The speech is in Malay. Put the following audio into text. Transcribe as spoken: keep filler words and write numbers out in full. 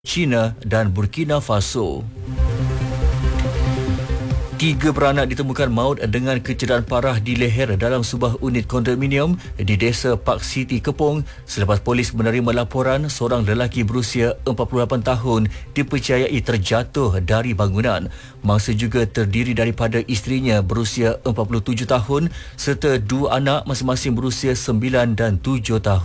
China dan Burkina Faso. Tiga beranak ditemukan maut dengan kecederaan parah di leher dalam sebuah unit kondominium di desa Park City, Kepong selepas polis menerima laporan seorang lelaki berusia empat puluh lapan tahun dipercayai terjatuh dari bangunan. Mangsa juga terdiri daripada isterinya berusia empat puluh tujuh tahun serta dua anak masing-masing berusia sembilan dan tujuh tahun.